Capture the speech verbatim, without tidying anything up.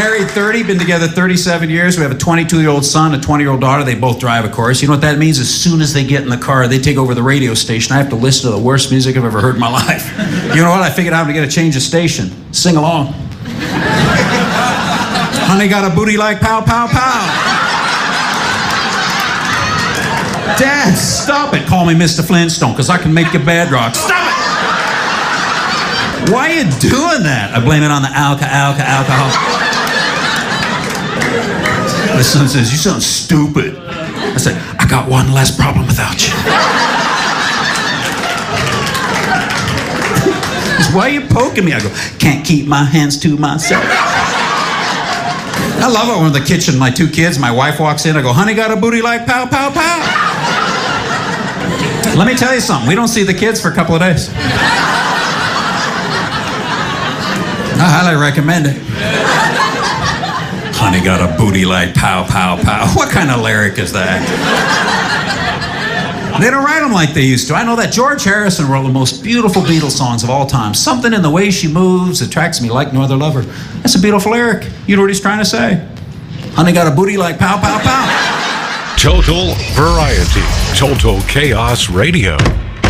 married thirty, been together thirty-seven years. We have a twenty-two-year-old son, a twenty-year-old daughter. They both drive, of course. You know what that means? As soon as they get in the car, they take over the radio station. I have to listen to the worst music I've ever heard in my life. You know what? I figured out how to get a change of station. Sing along. Honey got a booty like pow, pow, pow. Dad, stop it. Call me Mister Flintstone, because I can make you bad rock. Stop it! Why are you doing that? I blame it on the alka, alka, alcohol. My son says, you sound stupid. I said, I got one less problem without you. He says, why are you poking me? I go, can't keep my hands to myself. I love it when in the kitchen, my two kids, my wife walks in, I go, honey got a booty like pow, pow, pow. Let me tell you something, we don't see the kids for a couple of days. I highly recommend it. Honey got a booty like pow, pow, pow. What kind of lyric is that? They don't write them like they used to. I know that George Harrison wrote the most beautiful Beatles songs of all time. Something in the way she moves attracts me like no other lover. That's a beautiful lyric. You know what he's trying to say. Honey got a booty like pow, pow, pow. Total variety. Total Chaos Radio.